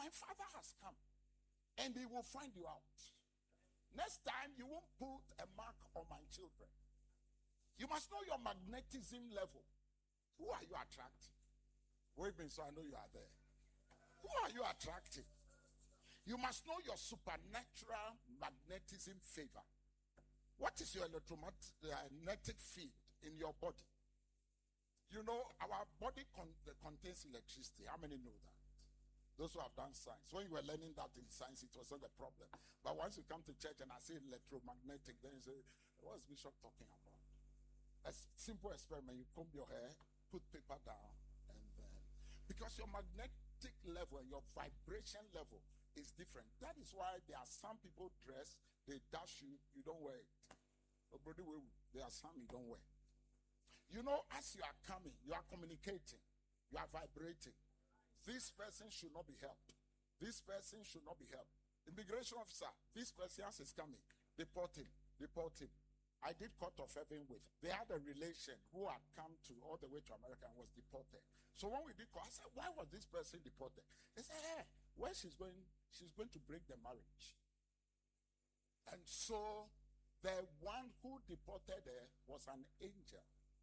my father has come and he will find you out. Next time, you won't put a mark on my children. You must know your magnetism level. Who are you attracting? Wait a minute, so I know you are there. Who are you attracting? You must know your supernatural magnetism favor. What is your electromagnetic field in your body? You know, our body contains electricity. How many know that? Those who have done science. When you were learning that in science, it was not a problem. But once you come to church and I say electromagnetic, then you say, what is Bishop talking about? A simple experiment. You comb your hair, put paper down, and then, because your magnetic level, your vibration level is different. That is why there are some people dress, they dash you, you don't wear it. But brother, there are some you don't wear. You know, as you are coming, you are communicating, you are vibrating. This person should not be helped. This person should not be helped. Immigration officer, this person is coming. Deport him. Deport him. I did Court of Heaven with. They had a relation who had come to all the way to America and was deported. So when we did court, I said, why was this person deported? They said, hey, where she's going to break the marriage. And so the one who deported her was an angel.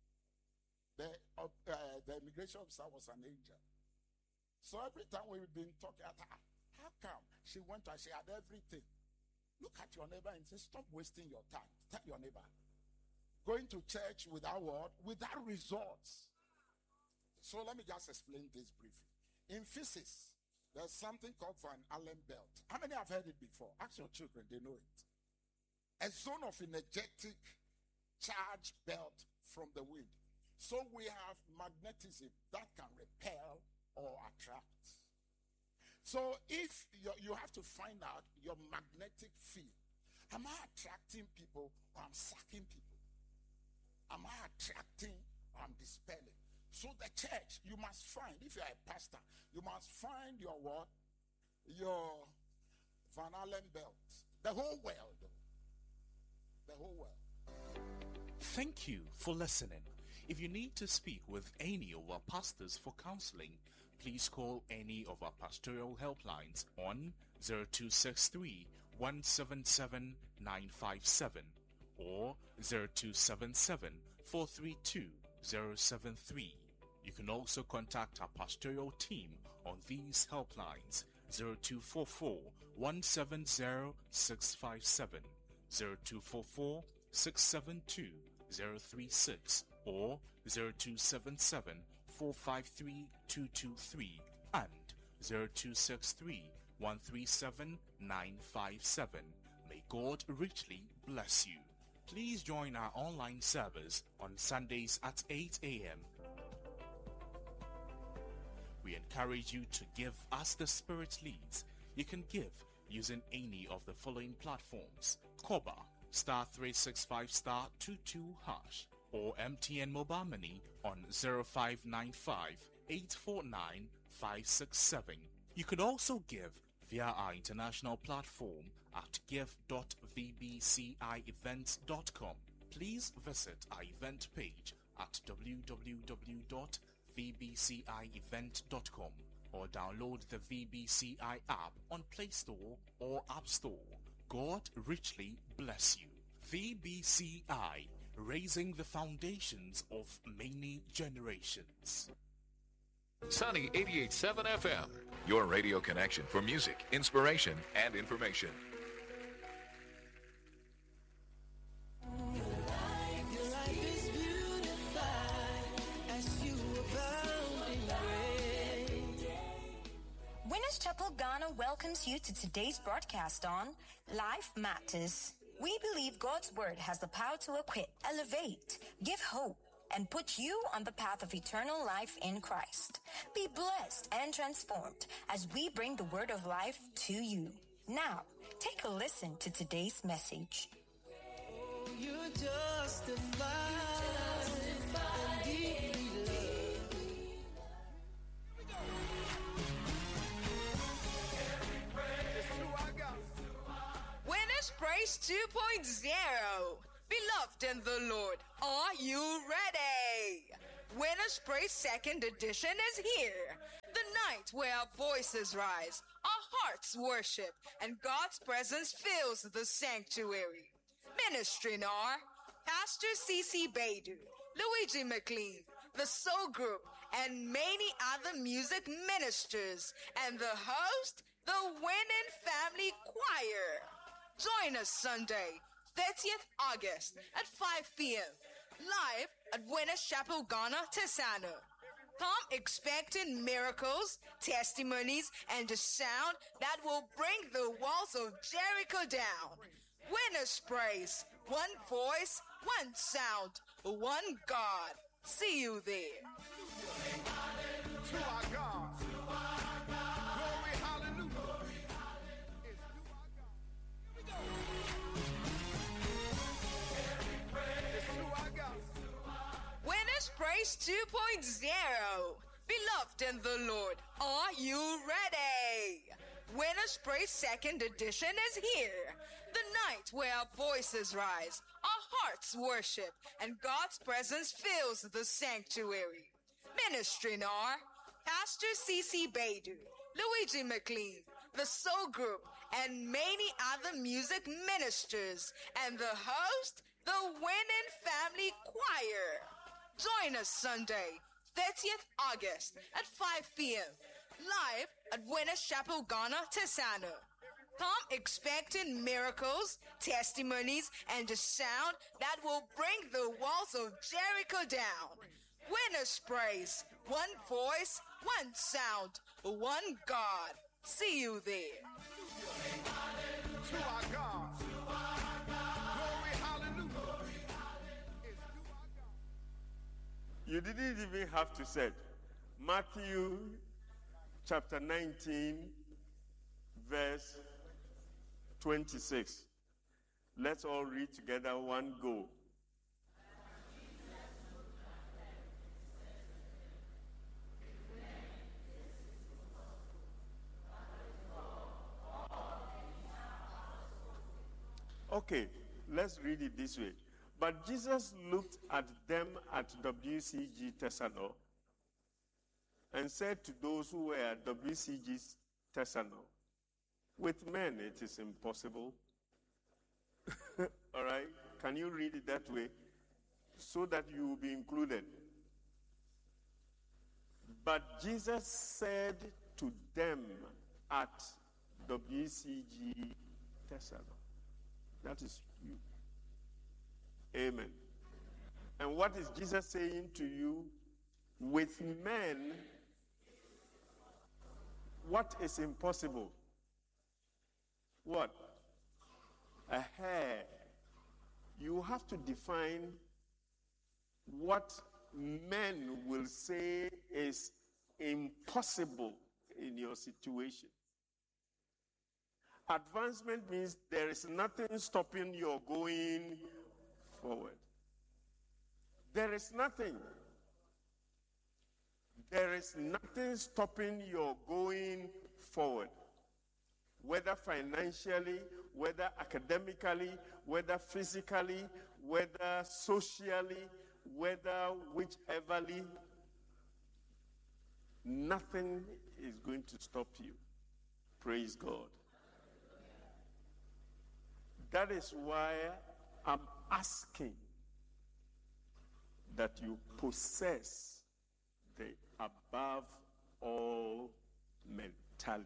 The immigration officer was an angel. So every time we've been talking, how come? She went and she had everything. Look at your neighbor and say, stop wasting your time. Tell your neighbor. Going to church without what? Without results. So let me just explain this briefly. In physics, there's something called Van Allen belt. How many have heard it before? Ask your children, they know it. A zone of energetic charge belt from the wind. So we have magnetism that can repel or attract. So if you have to find out your magnetic field. Am I attracting people or I'm sucking people? Am I attracting or I'm dispelling? So the church, you must find, if you are a pastor, you must find your what? Your Van Allen belt. The whole world. The whole world. Thank you for listening. If you need to speak with any of our pastors for counseling, please call any of our pastoral helplines on 0263 177 957 or 0277 432 073. You can also contact our pastoral team on these helplines 0244 170 657, 0244 672 036 or 0277 453 223 and 0263 137 957. May God richly bless you. Please join our online service on Sundays at 8 a.m. We encourage you to give as the Spirit leads. You can give using any of the following platforms: Koba *365*22# or MTN Mobile Money on 0595 849 567. You could also give via our international platform at give.vbcievents.com. Please visit our event page at www.vbcievent.com or download the VBCI app on Play Store or App Store. God richly bless you. VBCI, raising the foundations of many generations. Sunny 88.7 FM, your radio connection for music, inspiration, and information. Your life is beautified as you abound in grace. Winners Chapel Ghana welcomes you to today's broadcast on Life Matters. We believe God's word has the power to equip, elevate, give hope, and put you on the path of eternal life in Christ. Be blessed and transformed as we bring the word of life to you. Now, take a listen to today's message. Oh, you're justified and deeply loved. Winners Praise 2.0. Beloved in the Lord, are you ready? Winners Praise 2nd edition is here. The night where our voices rise, our hearts worship, and God's presence fills the sanctuary. Ministering are Pastor C.C. Baidu, Luigi McLean, the Soul Group, and many other music ministers, and the host, the Winning Family Choir. Join us Sunday, 30th August at 5 p.m. live at Winners Chapel, Ghana, Tesano. Come expecting miracles, testimonies, and a sound that will bring the walls of Jericho down. Winners praise, one voice, one sound, one God. See you there. To our God. Glory, hallelujah. It's to our God. Winners Praise 2.0. Beloved in the Lord, are you ready? Winners Praise 2nd edition is here. The night where our voices rise, our hearts worship, and God's presence fills the sanctuary. Ministering are Pastor C.C. Baidu, Luigi McLean, the Soul Group, and many other music ministers, and the host, the Winning Family Choir. Join us Sunday, 30th August at 5 p.m. live at Winners Chapel, Ghana, Tesano. Come expecting miracles, testimonies, and a sound that will bring the walls of Jericho down. Winners praise, one voice, one sound, one God. See you there. To our God. Glory, hallelujah. It's to our God. You didn't even have to say it. Matthew chapter 19, verse 26. Let's all read together one go. Okay, let's read it this way. But Jesus looked at them at WCG Tesano and said to those who were at WCG Tesano, with men it is impossible. All right? Can you read it that way? So that you will be included. But Jesus said to them at WCG Tesano. That is you. Amen. And what is Jesus saying to you? With men, what is impossible? What? A hair. You have to define what men will say is impossible in your situation. Advancement means there is nothing stopping your going forward. There is nothing. There is nothing stopping your going forward. Whether financially, whether academically, whether physically, whether socially, whether whicheverly, nothing is going to stop you. Praise God. That is why I'm asking that you possess the above all mentality.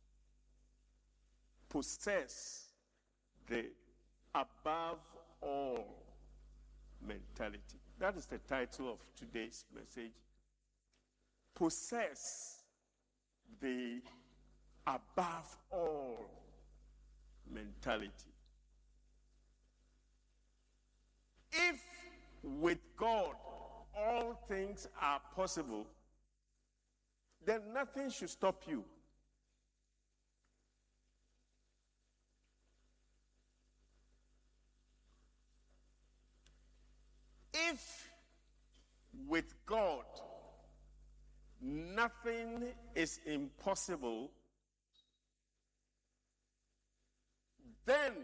Possess the above all mentality. That is the title of today's message. Possess the above all mentality. If with God all things are possible, then nothing should stop you. If with God nothing is impossible, then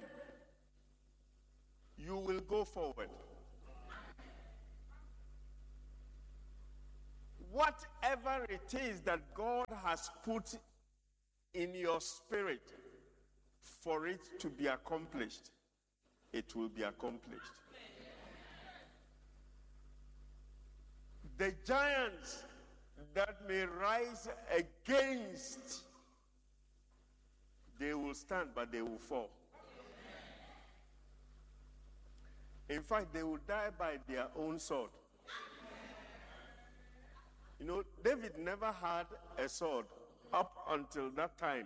you will go forward. whatever it is that God has put in your spirit for it to be accomplished, it will be accomplished. The giants that may rise against, they will stand, but they will fall. In fact, they will die by their own sword. You know, David never had a sword up until that time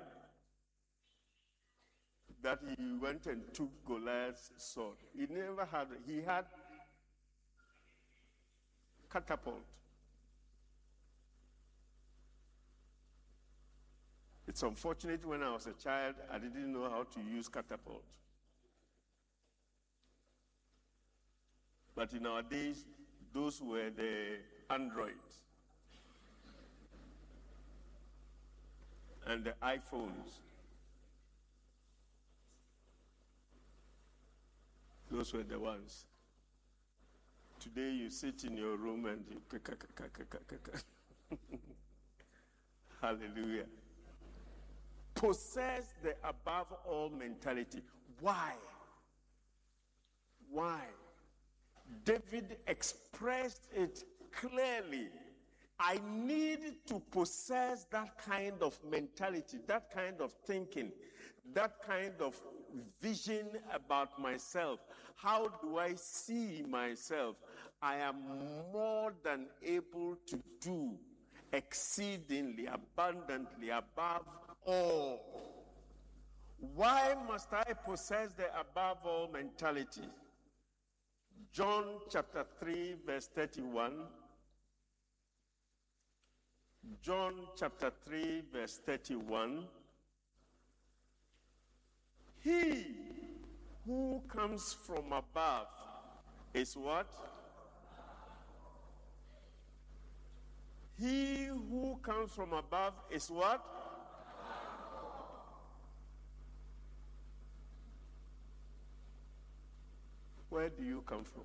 that he went and took Goliath's sword. He never had it. He had catapult. It's unfortunate when I was a child, I didn't know how to use catapult. But in our days, those were the androids and the iPhones. Those were the ones. Today you sit in your room and you hallelujah. Possess the above all mentality. Why? Why? David expressed it clearly. I need to possess that kind of mentality, that kind of thinking, that kind of vision about myself. How do I see myself? I am more than able to do exceedingly, abundantly, above all. Why must I possess the above all mentality? John chapter 3, verse 31. John chapter 3, verse 31. He who comes from above is what? He who comes from above is what? Where do you come from?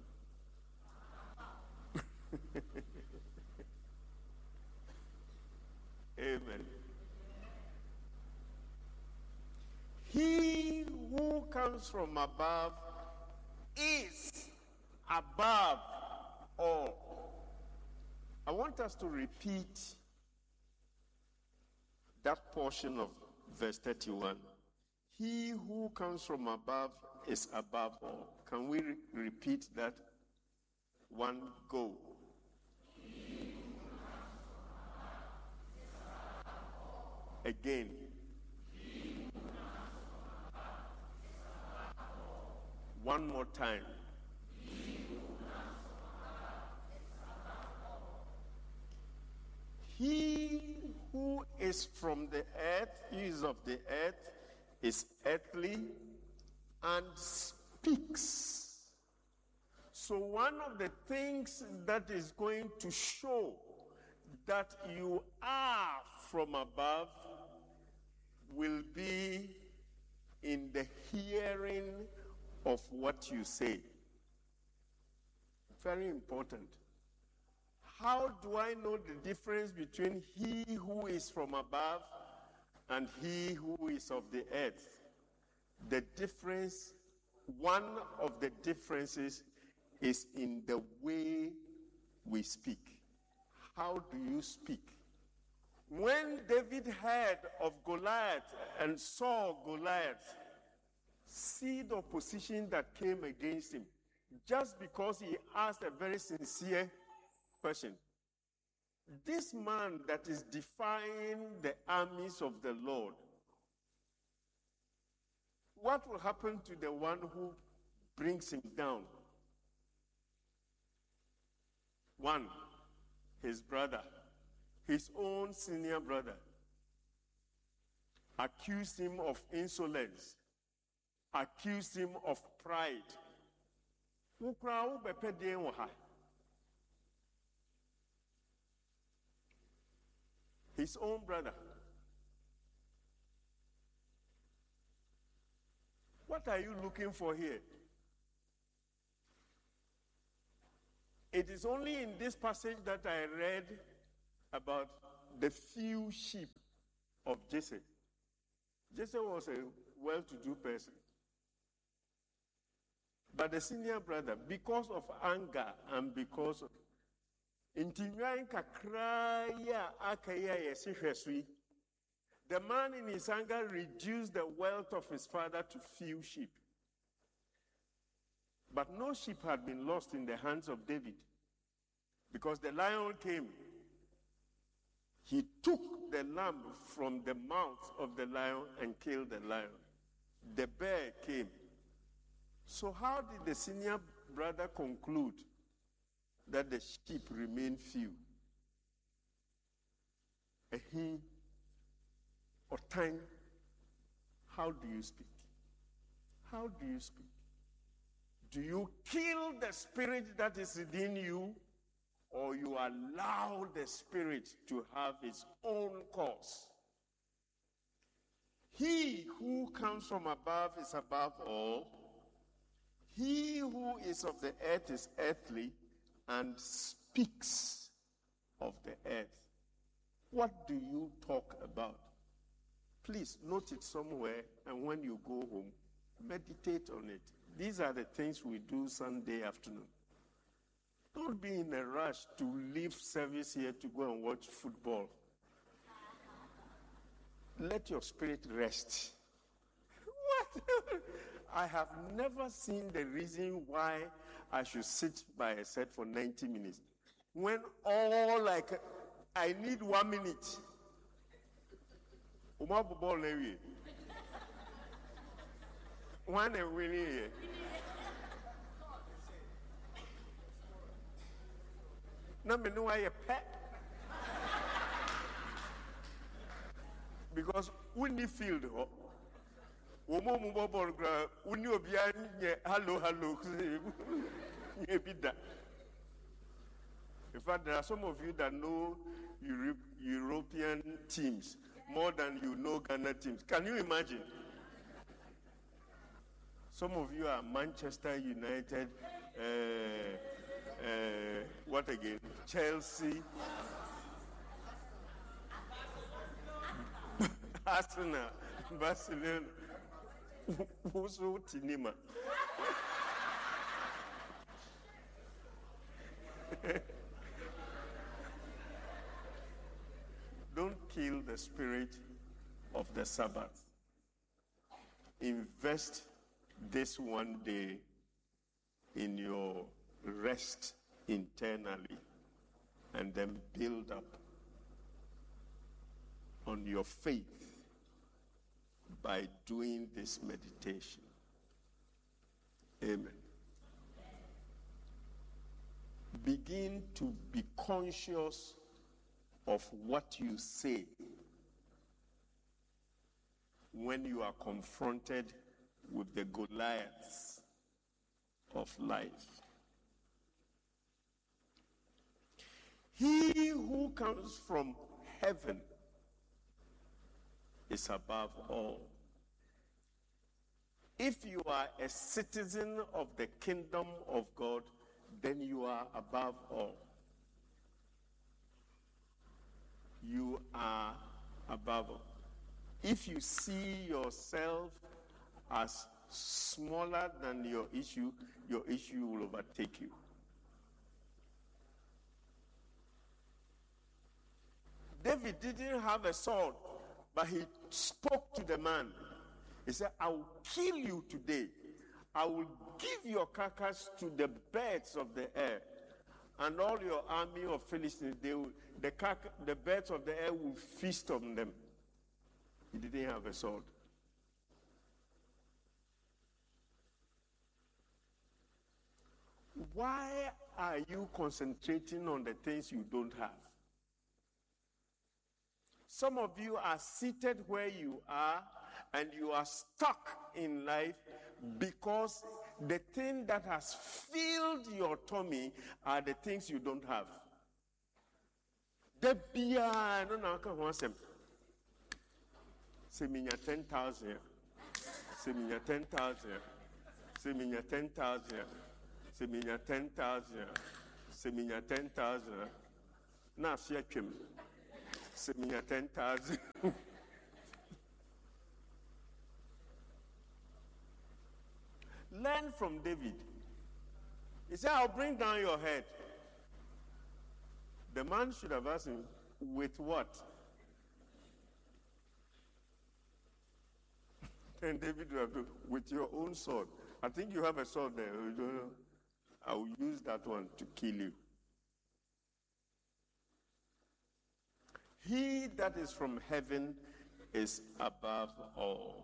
Amen. He who comes from above is above all. I want us to repeat that portion of verse 31. He who comes from above is above all. Can we repeat that? One, go. Again. One more time. He who is from the earth, he is of the earth, is earthly and speaks. So one of the things that is going to show that you are from above will be in the hearing of what you say. Very important. How do I know the difference between he who is from above and he who is of the earth? The difference, one of the differences is in the way we speak. How do you speak? When David heard of Goliath and saw Goliath, see the opposition that came against him, just because he asked a very sincere question. This man that is defying the armies of the Lord, what will happen to the one who brings him down? One, his brother, his own senior brother, accused him of insolence, accused him of pride. His own brother. What are you looking for here? It is only in this passage that I read about the few sheep of Jesse. Jesse was a well-to-do person. But the senior brother, because of anger and because of the man in his anger reduced the wealth of his father to few sheep. But no sheep had been lost in the hands of David, because the lion came. He took the lamb from the mouth of the lion and killed the lion. The bear came. So how did the senior brother conclude that the sheep remain few? He or time, how do you speak? How do you speak? Do you kill the spirit that is within you, or you allow the spirit to have its own course? He who comes from above is above all. He who is of the earth is earthly and speaks of the earth. What do you talk about? Please note it somewhere, and when you go home, meditate on it. These are the things we do Sunday afternoon. Don't be in a rush to leave service here to go and watch football. Let your spirit rest. What? I have never seen the reason why I should sit by a set for 90 minutes. When I need 1 minute. One and winning here. Now me know why you pet. Because we need field ho. Womo mumbo ball gra. We need obiya nye hello. In fact, there are some of you that know European teams more than you know Ghana teams. Can you imagine? Some of you are Manchester United, what again? Chelsea, Arsenal, Barcelona, Wusu Tinima. Don't kill the spirit of the Sabbath. Invest this one day in your rest internally, and then build up on your faith by doing this meditation. Amen. Begin to be conscious of what you say when you are confronted with the Goliaths of life. He who comes from heaven is above all. If you are a citizen of the kingdom of God, then you are above all. You are above all. If you see yourself as smaller than your issue will overtake you. David didn't have a sword, but he spoke to the man. He said, I will kill you today. I will give your carcass to the birds of the air. And all your army of Philistines, the birds of the air will feast on them. He didn't have a sword. Why are you concentrating on the things you don't have? Some of you are seated where you are and you are stuck in life because the thing that has filled your tummy are the things you don't have. The beer, no, come on, say me 10,000. Say me 10,000. Say me 10,000. Say me 10,000. Say me 10,000. Now see a chim. Send me a 10,000. Learn from David. He said, I'll bring down your head. The man should have asked him, with what? And David would have told, with your own sword. I think you have a sword there. You don't know. I will use that one to kill you. He that is from heaven is above all.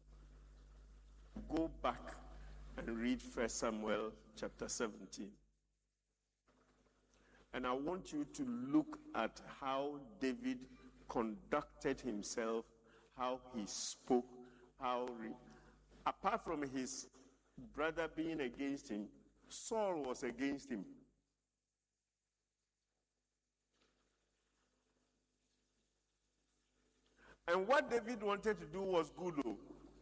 Go back and read 1 Samuel chapter 17. And I want you to look at how David conducted himself, how he spoke, apart from his brother being against him, Saul was against him. And what David wanted to do was good, though.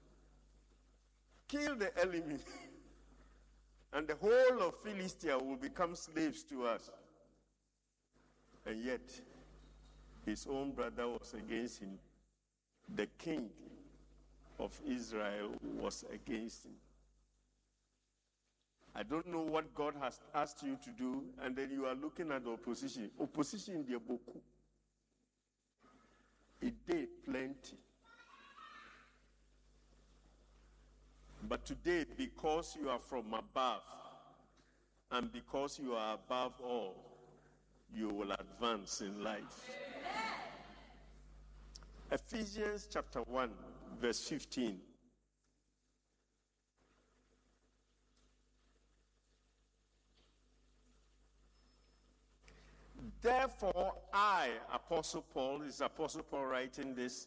Kill the enemy. And the whole of Philistia will become slaves to us. And yet, his own brother was against him. The king of Israel was against him. I don't know what God has asked you to do, and then you are looking at the opposition. Opposition, dear Boku. It did plenty. But today, because you are from above, and because you are above all, you will advance in life. Ephesians chapter 1, verse 15. Therefore, I, Apostle Paul, is Apostle Paul writing this,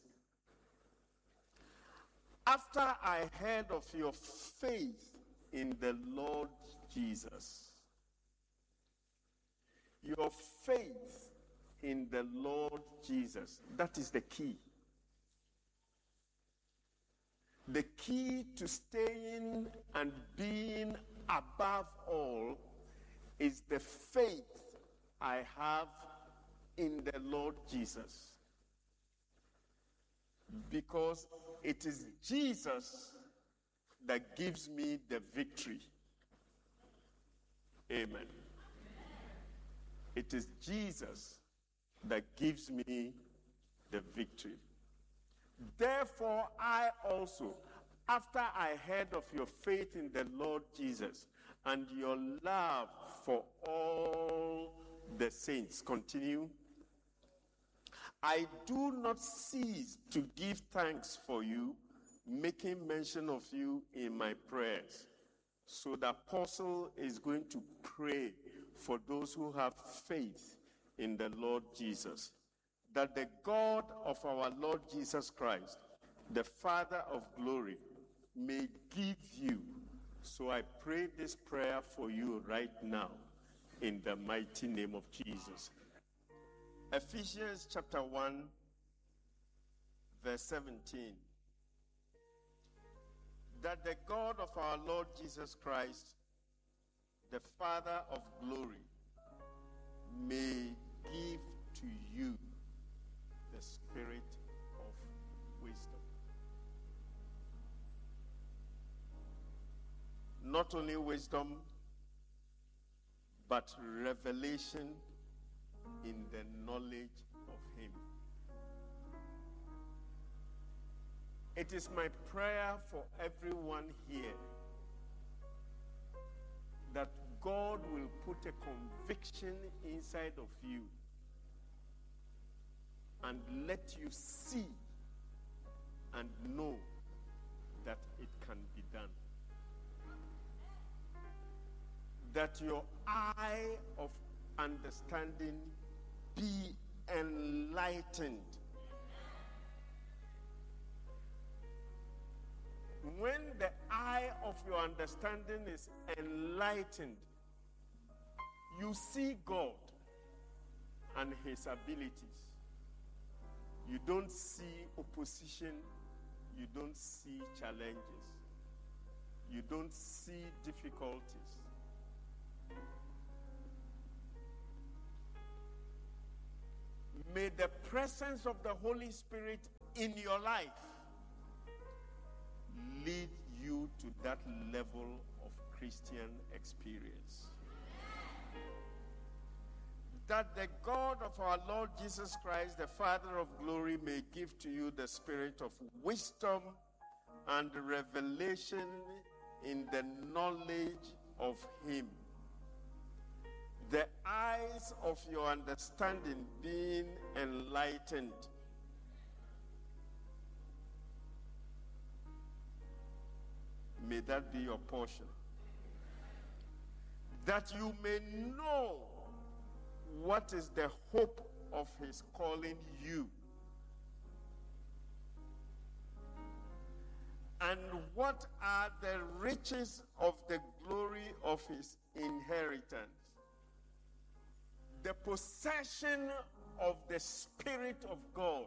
after I heard of your faith in the Lord Jesus. Your faith in the Lord Jesus. That is the key. The key to staying and being above all is the faith I have in the Lord Jesus. Because it is Jesus that gives me the victory. Amen. It is Jesus that gives me the victory. Therefore, I also, after I heard of your faith in the Lord Jesus and your love for all the saints, continue. I do not cease to give thanks for you, making mention of you in my prayers. So the apostle is going to pray for those who have faith in the Lord Jesus, that the God of our Lord Jesus Christ, the Father of glory, may give you. So I pray this prayer for you right now in the mighty name of Jesus. Ephesians chapter 1, verse 17. That the God of our Lord Jesus Christ, the Father of glory, may give to you the spirit of wisdom. Not only wisdom, but revelation in the knowledge of him. It is my prayer for everyone here that God will put a conviction inside of you and let you see and know that it can be done. That your eye of understanding be enlightened. When the eye of your understanding is enlightened, you see God and his abilities. You don't see opposition. You don't see challenges. You don't see difficulties. May the presence of the Holy Spirit in your life lead you to that level of Christian experience. That the God of our Lord Jesus Christ, the Father of glory, may give to you the spirit of wisdom and revelation in the knowledge of Him. The eyes of your understanding being enlightened. May that be your portion. That you may know what is the hope of His calling you, and what are the riches of the glory of His inheritance. The possession of the Spirit of God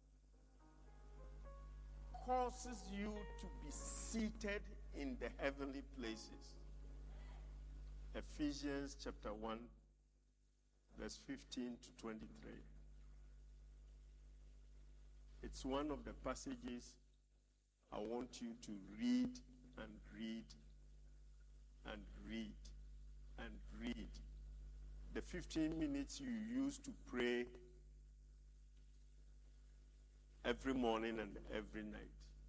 causes you to be seated in the heavenly places. Ephesians chapter 1, verse 15 to 23. It's one of the passages I want you to read and read and read and read. The 15 minutes you use to pray every morning and every night,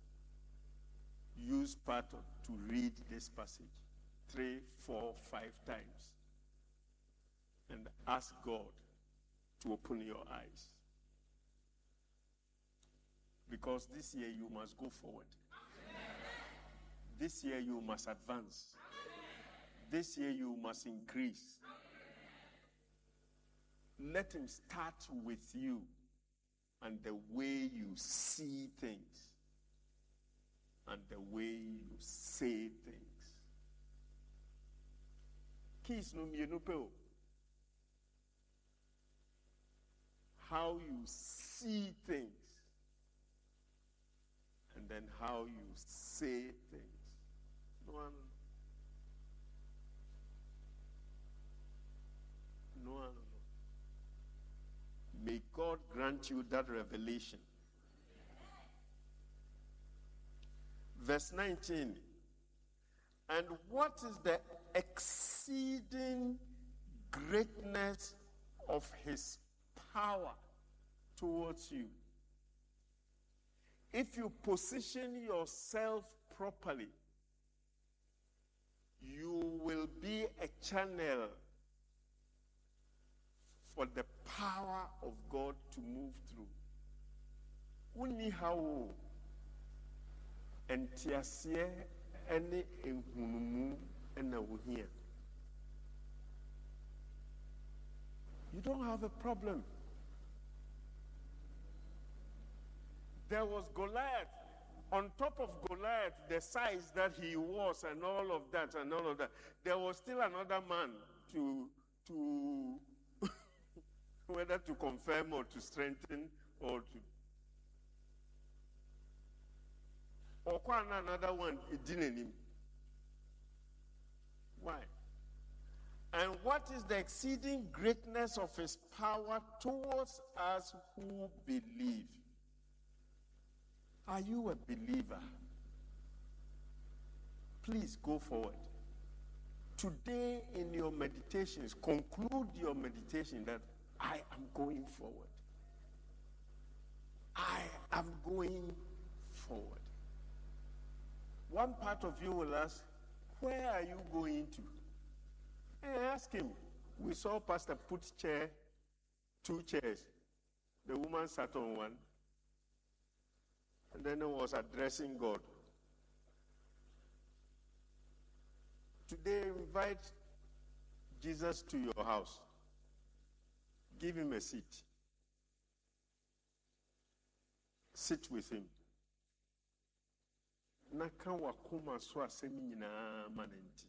use part of to read this passage 3, 4, 5 times and ask God to open your eyes. Because this year you must go forward. This year you must advance. This year you must increase. Let Him start with you and the way you see things and the way you say things. Keys no mienupeo. How you see things and then how you say things. No one. No one. May God grant you that revelation. Verse 19. And what is the exceeding greatness of His power towards you? If you position yourself properly, you will be a channel for the power of God to move through. Uni how entiasie ene enhunumu ena wohia. You don't have a problem. There was Goliath. On top of Goliath, the size that he was and all of that, there was still another man to whether to confirm or to strengthen or to. Or another one, it didn't him. Why? And what is the exceeding greatness of His power towards us who believe? Are you a believer? Please go forward. Today in your meditations, conclude your meditation that I am going forward. I am going forward. One part of you will ask, where are you going to? And ask him. We saw Pastor put two chairs. The woman sat on one. And then he was addressing God. Today, invite Jesus to your house. Give Him a seat. Sit with Him. Naka wakuma so asemi nyina manenti.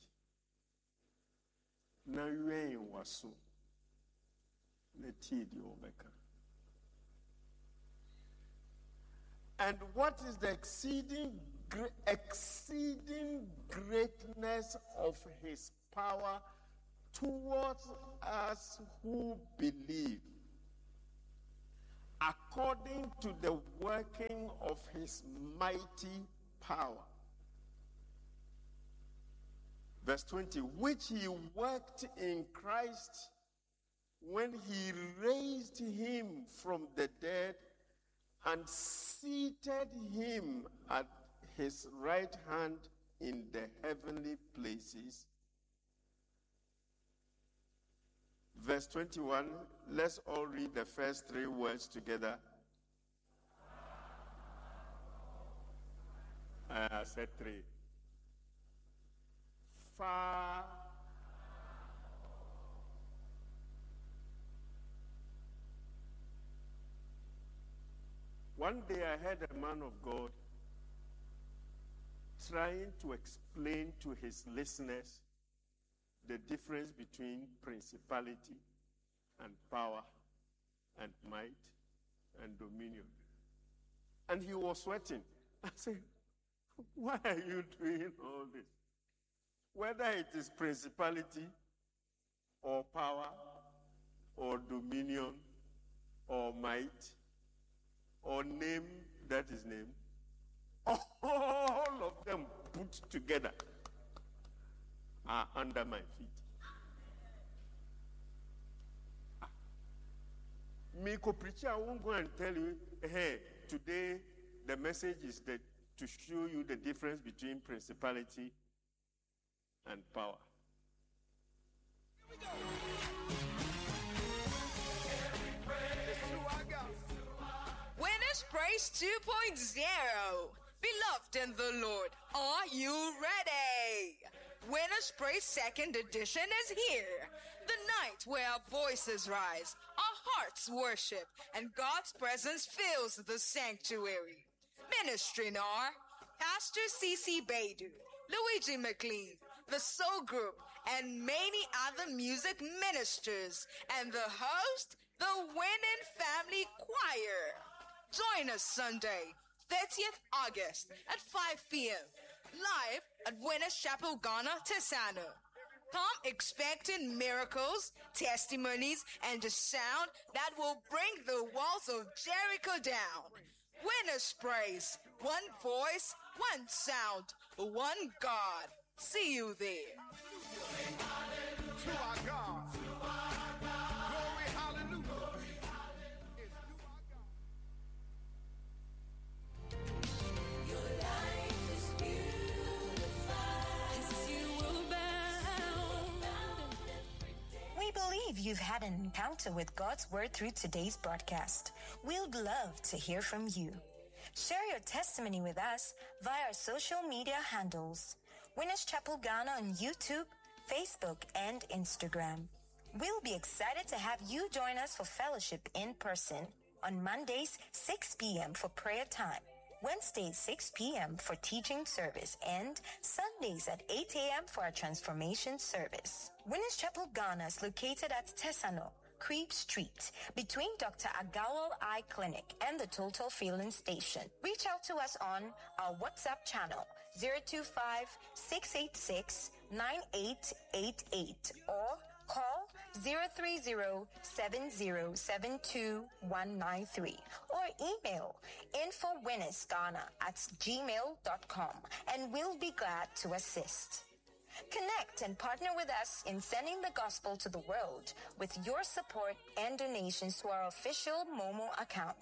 Na wen waso. Na tie di obeka. And what is the exceeding greatness of His power towards us who believe? according to the working of his mighty power. Verse 20, which he worked in Christ when he raised him from the dead and seated him at his right hand in the heavenly places. Verse 21, let's all read the first three words together. I said three. Far. One day I heard a man of God trying to explain to his listeners the difference between principality and power and might and dominion. And he was sweating. I said, why are you doing all this? Whether it is principality or power or dominion or might or name that is name, all of them put together are under my feet. Miko preacher, I won't go and tell you, hey, today the message is that to show you the difference between principality and power. Winners Praise 2.0. Beloved in the Lord, are you ready? Winners Praise 2nd edition is here. The night where our voices rise, our hearts worship, and God's presence fills the sanctuary. Ministering are Pastor C.C. Baidu, Luigi McLean, the Soul Group, and many other music ministers, and the host, the Winning Family Choir. Join us Sunday, 30th August at 5 p.m. live at Winners Chapel, Ghana, Tesano. Come expecting miracles, testimonies, and a sound that will bring the walls of Jericho down. Winners Praise, one voice, one sound, one God. See you there. To our God. Glory, hallelujah. It's to our God. Your life is beautified as you will bound. We believe you've had an encounter with God's Word through today's broadcast. We'd love to hear from you. Share your testimony with us via our social media handles. Winners Chapel Ghana on YouTube, Facebook, and Instagram. We'll be excited to have you join us for fellowship in person on Mondays, 6 p.m. for prayer time, Wednesdays, 6 p.m. for teaching service, and Sundays at 8 a.m. for our transformation service. Winners Chapel Ghana is located at Tesano, Creep Street, between Dr. Agawal Eye Clinic and the Total Filling Station. Reach out to us on our WhatsApp channel 025-686-9888 or call 030-7072193 or email infowinnersghana@gmail.com and we'll be glad to assist. Connect and partner with us in sending the gospel to the world with your support and donations to our official Momo account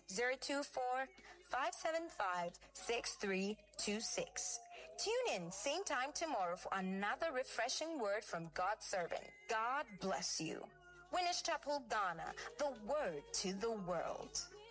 024-575-6326. Tune in same time tomorrow for another refreshing word from God's servant. God bless you. Winners Chapel Ghana, the word to the world.